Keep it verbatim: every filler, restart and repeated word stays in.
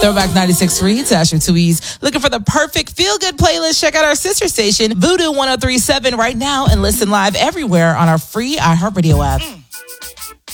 Throwback ninety-six point three, it's Asher Tweez. Looking for the perfect feel-good playlist? Check out our sister station, Voodoo one oh three point seven right now and listen live everywhere on our free iHeartRadio app.